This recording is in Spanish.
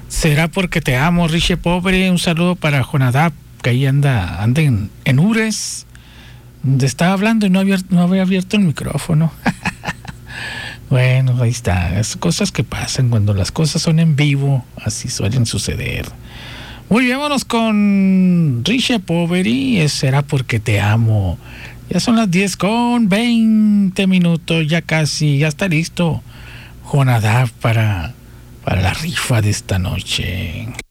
Será porque te amo, Riche Pobre. Un saludo para Jonadab, que ahí anda en Ures, donde estaba hablando y no había abierto el micrófono. Bueno, ahí está. Es cosas que pasan cuando las cosas son en vivo, así suelen suceder. Muy bien, vámonos con Riche Poveri. Será porque te amo. Ya son las 10:20, ya casi, ya está listo Jonadab para la rifa de esta noche.